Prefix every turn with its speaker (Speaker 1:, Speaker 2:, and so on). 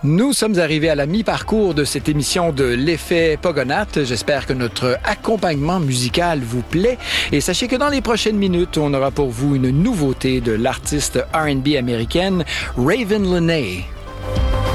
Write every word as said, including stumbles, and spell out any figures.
Speaker 1: Nous sommes arrivés à la mi-parcours de cette émission de l'effet Pogonath. J'espère que notre accompagnement musical vous plaît. Et sachez que dans les prochaines minutes, on aura pour vous une nouveauté de l'artiste R and B américaine Raven Lenae.